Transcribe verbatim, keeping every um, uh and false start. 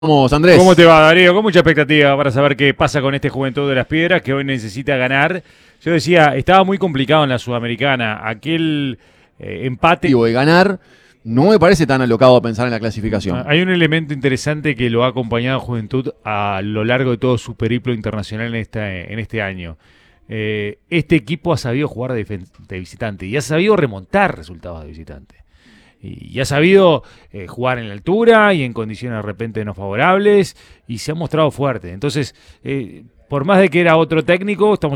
Vamos, Andrés. ¿Cómo te va, Darío? Con mucha expectativa para saber qué pasa con este Juventud de las Piedras que hoy necesita ganar. Yo decía, estaba muy complicado en la Sudamericana. Aquel eh, empate. De ganar, no me parece tan alocado pensar en la clasificación. Hay un elemento interesante que lo ha acompañado a Juventud a lo largo de todo su periplo internacional en este, en este año. Eh, este equipo ha sabido jugar de, de visitante y ha sabido remontar resultados de visitante. Y ha sabido eh, jugar en la altura y en condiciones de repente no favorables y se ha mostrado fuerte. Entonces, eh, por más de que era otro técnico, estamos